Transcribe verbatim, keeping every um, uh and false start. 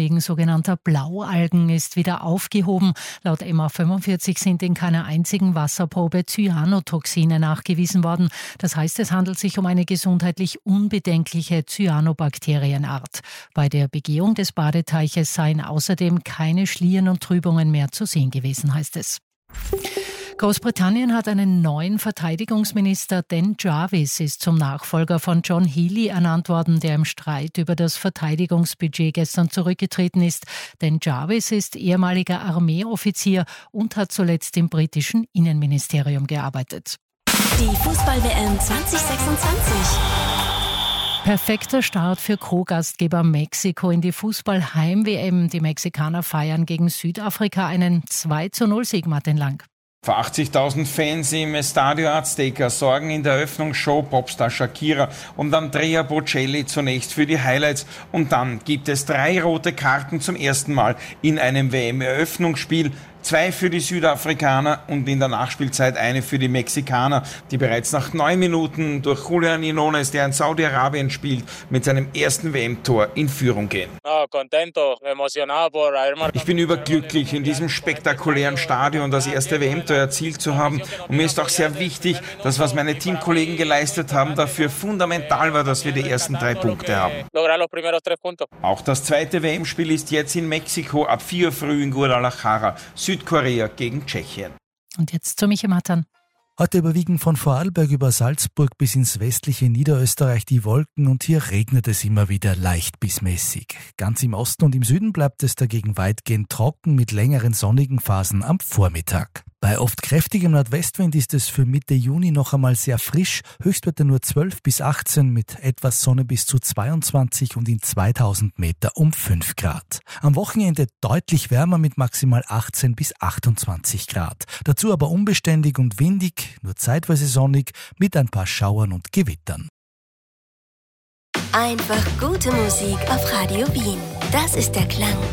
wegen sogenannter Blaualgen ist wieder aufgehoben. Laut M A fünfundvierzig sind in keiner einzigen Wasserprobe Cyanotoxine nachgewiesen worden. Das heißt, es handelt sich um eine gesundheitlich unbedenkliche Cyanobakterienart. Bei der Begehung des Badeteiches seien außerdem keine Schlieren und Trübungen mehr zu sehen gewesen, heißt es. Großbritannien hat einen neuen Verteidigungsminister. Dan Jarvis ist zum Nachfolger von John Healey ernannt worden, der im Streit über das Verteidigungsbudget gestern zurückgetreten ist. Dan Jarvis ist ehemaliger Armeeoffizier und hat zuletzt im britischen Innenministerium gearbeitet. Die Fußball-W M zwanzig sechsundzwanzig. Perfekter Start für Co-Gastgeber Mexiko in die Fußball-Heim-W M. Die Mexikaner feiern gegen Südafrika einen zwei zu null Sieg, Martin Lang. Vor achtzigtausend Fans im Estadio Azteca sorgen in der Eröffnungsshow Popstar Shakira und Andrea Bocelli zunächst für die Highlights. Und dann gibt es drei rote Karten zum ersten Mal in einem W M-Eröffnungsspiel. Zwei für die Südafrikaner und in der Nachspielzeit eine für die Mexikaner, die bereits nach neun Minuten durch Julian Inones, der in Saudi-Arabien spielt, mit seinem ersten W M-Tor in Führung gehen. Ich bin überglücklich, in diesem spektakulären Stadion das erste W M-Tor erzielt zu haben. Und mir ist auch sehr wichtig, dass was meine Teamkollegen geleistet haben, dafür fundamental war, dass wir die ersten drei Punkte haben. Auch das zweite W M-Spiel ist jetzt in Mexiko ab vier Uhr früh in Guadalajara. Südkorea gegen Tschechien. Und jetzt zu Michael Mattern. Heute überwiegen von Vorarlberg über Salzburg bis ins westliche Niederösterreich die Wolken und hier regnet es immer wieder leicht bis mäßig. Ganz im Osten und im Süden bleibt es dagegen weitgehend trocken mit längeren sonnigen Phasen am Vormittag. Bei oft kräftigem Nordwestwind ist es für Mitte Juni noch einmal sehr frisch, Höchstwerte nur zwölf bis achtzehn mit etwas Sonne bis zu zweiundzwanzig und in zweitausend Meter um fünf Grad. Am Wochenende deutlich wärmer mit maximal achtzehn bis achtundzwanzig Grad. Dazu aber unbeständig und windig, nur zeitweise sonnig mit ein paar Schauern und Gewittern. Einfach gute Musik auf Radio Wien. Das ist der Klang